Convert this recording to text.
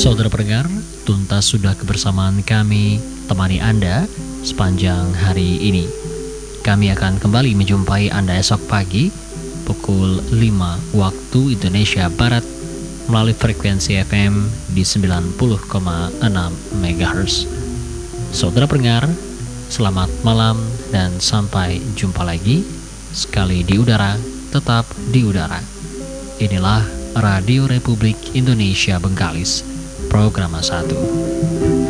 Saudara pendengar, tuntas sudah kebersamaan kami temani Anda sepanjang hari ini. Kami akan kembali menjumpai Anda esok pagi pukul 5 waktu Indonesia Barat melalui frekuensi FM di 90,6 MHz. Saudara pendengar, selamat malam dan sampai jumpa lagi. Sekali di udara, tetap di udara. Inilah Radio Republik Indonesia Bengkalis, Program 1.